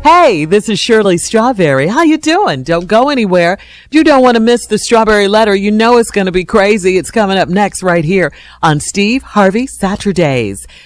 Hey, this is Shirley Strawberry. How you doing? Don't go anywhere. If you don't want to miss the Strawberry Letter, you know it's going to be crazy. It's coming up next right here on Steve Harvey Saturdays.